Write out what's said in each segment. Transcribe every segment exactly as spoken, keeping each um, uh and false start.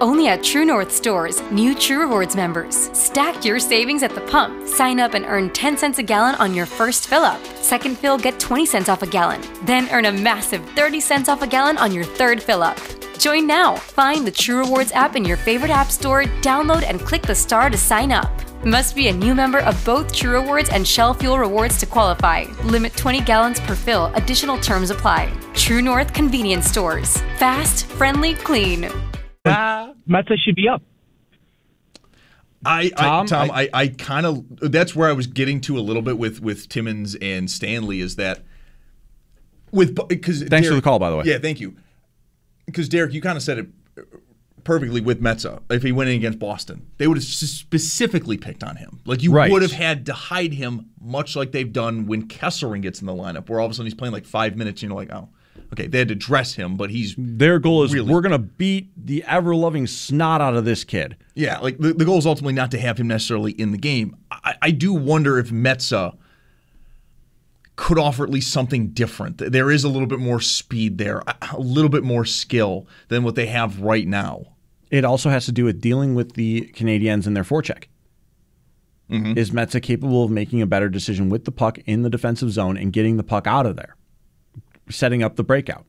Only at True North stores, new True Rewards members. Stack your savings at the pump. Sign up and earn ten cents a gallon on your first fill-up. Second fill, get twenty cents off a gallon. Then earn a massive thirty cents off a gallon on your third fill-up. Join now. Find the True Rewards app in your favorite app store, download and click the star to sign up. Must be a new member of both True Rewards and Shell Fuel Rewards to qualify. Limit twenty gallons per fill. Additional terms apply. True North Convenience Stores. Fast, friendly, clean. Uh, Mets should be up. I, Tom, I Tom, I, I, I kind of that's where I was getting to a little bit with with Timmons and Stanley is that with because thanks Derek, for the call, by the way. Yeah, thank you. Because Derek, you kind of said it perfectly with Metza. If he went in against Boston, they would have specifically picked on him. Like you right. would have had to hide him, much like they've done when Kessering gets in the lineup, where all of a sudden he's playing like five minutes, and you're like, oh. Okay, they had to dress him, but he's their goal is really, we're going to beat the ever-loving snot out of this kid. Yeah, like the, the goal is ultimately not to have him necessarily in the game. I, I do wonder if Metza could offer at least something different. There is a little bit more speed there, a little bit more skill than what they have right now. It also has to do with dealing with the Canadiens and their forecheck. Mm-hmm. Is Metza capable of making a better decision with the puck in the defensive zone and getting the puck out of there? Setting up the breakout.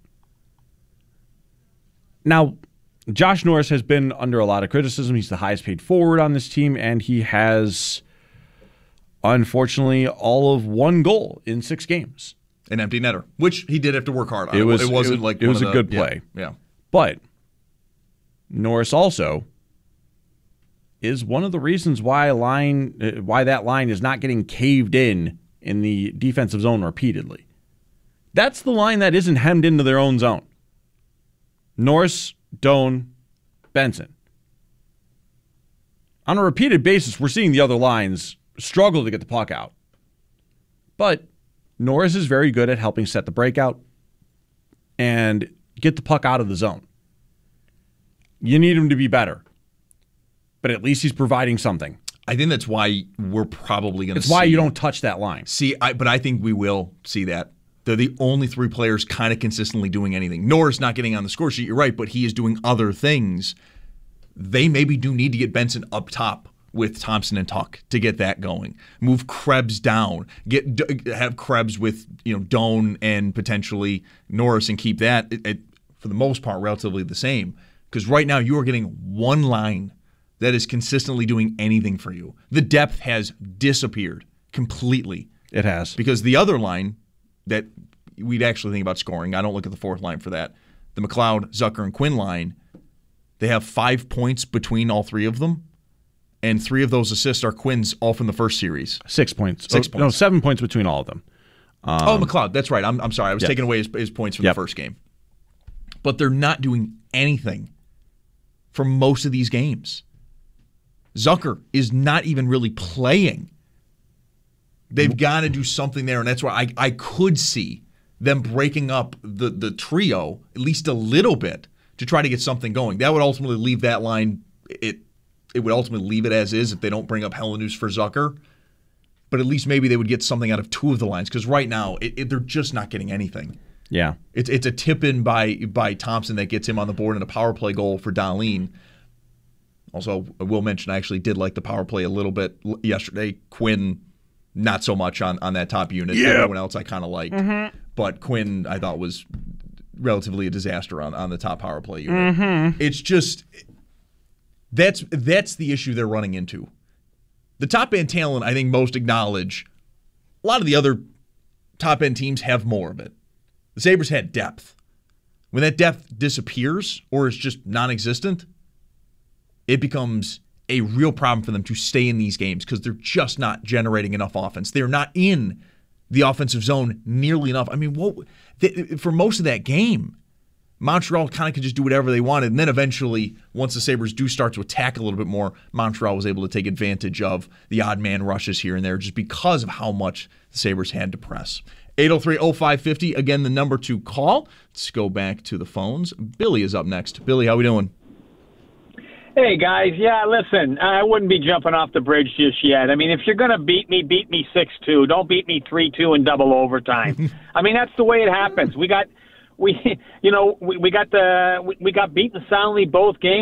Now, Josh Norris has been under a lot of criticism. He's the highest paid forward on this team, and he has, unfortunately, all of one goal in six games. An empty netter, which he did have to work hard on. It, was, it wasn't it was, like it was one a of the, good play. Yeah, yeah. But Norris also is one of the reasons why line uh, why that line is not getting caved in in the defensive zone repeatedly. That's the line that isn't hemmed into their own zone. Norris, Doan, Benson. On a repeated basis, we're seeing the other lines struggle to get the puck out. But Norris is very good at helping set the breakout and get the puck out of the zone. You need him to be better. But at least he's providing something. I think that's why we're probably going to see. It's why you don't touch that line. See, I, but I think we will see that. They're the only three players kind of consistently doing anything. Norris not getting on the score sheet, you're right, but he is doing other things. They maybe do need to get Benson up top with Thompson and Tuck to get that going. Move Krebs down. Get have Krebs with you know Doan and potentially Norris and keep that it, it, for the most part relatively the same. Because right now you are getting one line that is consistently doing anything for you. The depth has disappeared completely. It has. Because the other line that we'd actually think about scoring, I don't look at the fourth line for that. The McLeod, Zucker, and Quinn line, they have five points between all three of them, and three of those assists are Quinn's all from the first series. Six points. Six oh, points. No, seven points between all of them. Um, oh, McLeod, that's right. I'm, I'm sorry. I was yep. taking away his, his points from yep. the first game. But they're not doing anything for most of these games. Zucker is not even really playing. They've got to do something there, and that's where I, I could see them breaking up the, the trio at least a little bit to try to get something going. That would ultimately leave that line, it it would ultimately leave it as is if they don't bring up Helenius for Zucker. But at least maybe they would get something out of two of the lines, because right now it, it, they're just not getting anything. Yeah. It's it's a tip-in by, by Thompson that gets him on the board and a power play goal for Dahlin. Also, I will mention I actually did like the power play a little bit yesterday. Quinn, not so much on, on that top unit. Yeah. Everyone else I kind of liked. Mm-hmm. But Quinn, I thought, was relatively a disaster on, on the top power play unit. Mm-hmm. It's just, that's that's the issue they're running into. The top-end talent, I think most acknowledge, a lot of the other top-end teams have more of it. The Sabres had depth. When that depth disappears or is just non-existent, it becomes a real problem for them to stay in these games because they're just not generating enough offense. They're not in the offensive zone nearly enough. I mean, what they, for most of that game, Montreal kind of could just do whatever they wanted, and then eventually, once the Sabres do start to attack a little bit more, Montreal was able to take advantage of the odd man rushes here and there just because of how much the Sabres had to press. eight oh three oh five five oh, again, the number to call. Let's go back to the phones. Billy is up next. Billy, how we doing? Hey, guys. Yeah, listen, I wouldn't be jumping off the bridge just yet. I mean, if you're going to beat me, beat me six two. Don't beat me three two in double overtime. I mean, that's the way it happens. We got, we, you know, we, we got the, we, we got beaten soundly both games.